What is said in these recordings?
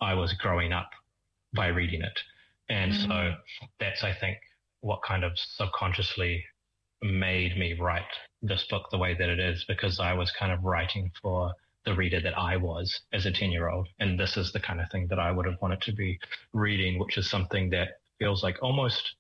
I was growing up by reading it. And so that's, I think, what kind of subconsciously made me write this book the way that it is, because I was kind of writing for the reader that I was as a 10-year-old. And this is the kind of thing that I would have wanted to be reading, which is something that feels like almost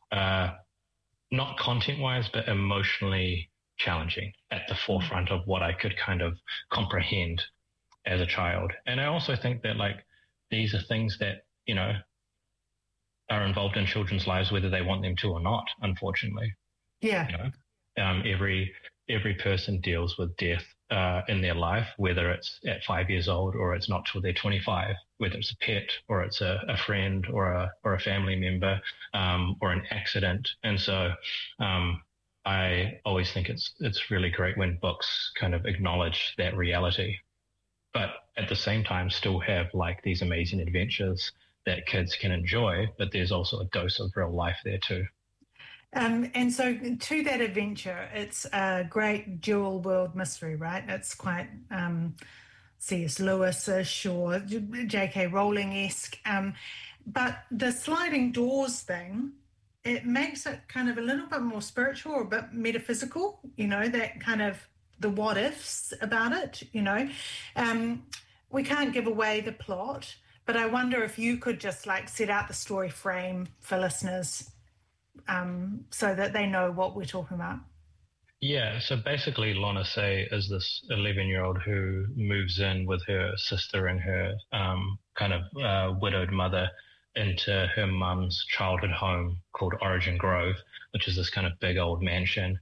not content-wise, but emotionally challenging, at the forefront of what I could kind of comprehend as a child. And I also think that, like, these are things that, you know, are involved in children's lives, whether they want them to or not, unfortunately. Yeah. You know, every person deals with death in their life, whether it's at 5 years old or it's not till they're 25, whether it's a pet or it's a friend or a family member, or an accident. And so I always think it's really great when books kind of acknowledge that reality, but at the same time still have like these amazing adventures that kids can enjoy, but there's also a dose of real life there too. And so to that adventure, it's a great dual world mystery, right? It's quite C.S. Lewis-ish or J.K. Rowling-esque. But the sliding doors thing, it makes it kind of a little bit more spiritual or a bit metaphysical, you know, that kind of the what ifs about it, you know. We can't give away the plot, but I wonder if you could just like set out the story frame for listeners so that they know what we're talking about. Yeah, so basically Lana Say is this 11-year-old who moves in with her sister and her kind of widowed mother into her mum's childhood home called Origin Grove, which is this kind of big old mansion.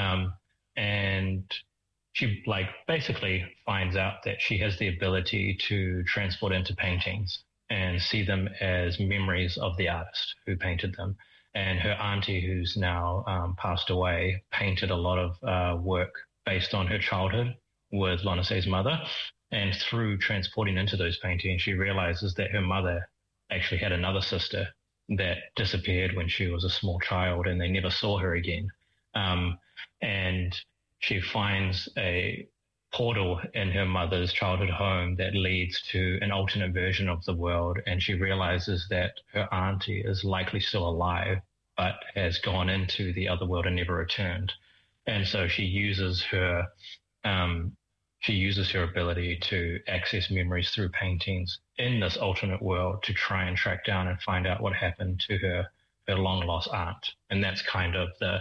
And she like basically finds out that she has the ability to transport into paintings and see them as memories of the artist who painted them. And her auntie, who's now passed away, painted a lot of work based on her childhood with Lana Say's mother. And through transporting into those paintings, she realizes that her mother actually had another sister that disappeared when she was a small child, and they never saw her again. And she finds a portal in her mother's childhood home that leads to an alternate version of the world, and she realizes that her auntie is likely still alive but has gone into the other world and never returned. And so she uses her ability to access memories through paintings in this alternate world to try and track down and find out what happened to her long lost aunt. And that's kind of the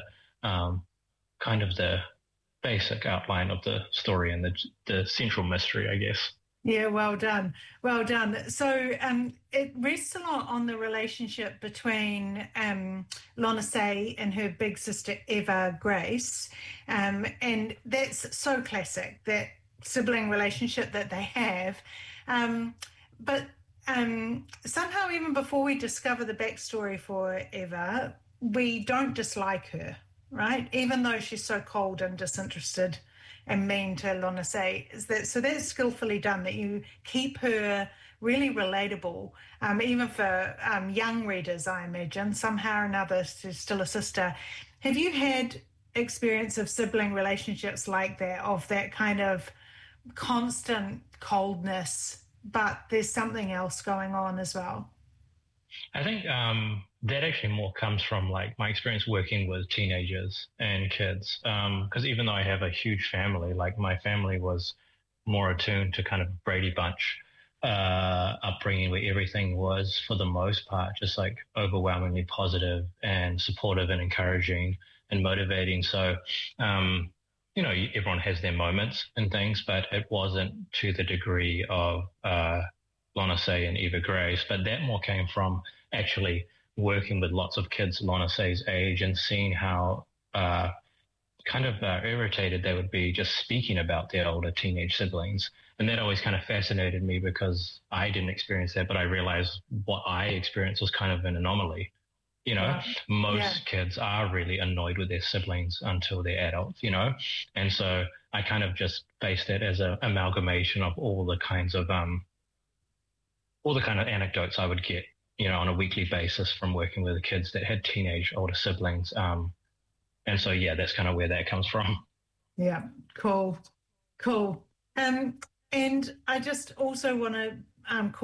basic outline of the story and the central mystery, I guess. Yeah, well done. Well done. So it rests a lot on the relationship between Lana Say and her big sister, Eva Grace. And that's so classic, that sibling relationship that they have. But somehow, even before we discover the backstory for Eva, we don't dislike her, right? Even though she's so cold and disinterested and mean to Lana Say. So that's skillfully done, that you keep her really relatable, even for young readers, I imagine, somehow or another, she's still a sister. Have you had experience of sibling relationships like that, of that kind of constant coldness, but there's something else going on as well? I think that actually more comes from like my experience working with teenagers and kids. Because even though I have a huge family, like my family was more attuned to kind of Brady Bunch upbringing, where everything was, for the most part, just like overwhelmingly positive and supportive and encouraging and motivating. So, you know, everyone has their moments and things, but it wasn't to the degree of Lana Say and Eva Grace. But that more came from actually working with lots of kids Lana Say's age and seeing how irritated they would be just speaking about their older teenage siblings. And that always kind of fascinated me, because I didn't experience that, but I realized what I experienced was kind of an anomaly. You know, most kids are really annoyed with their siblings until they're adults, you know? And so I kind of just based it as an amalgamation of all the kind of anecdotes I would get, you know, on a weekly basis from working with the kids that had teenage older siblings. And so, yeah, that's kind of where that comes from. Yeah, cool. And I just also want to call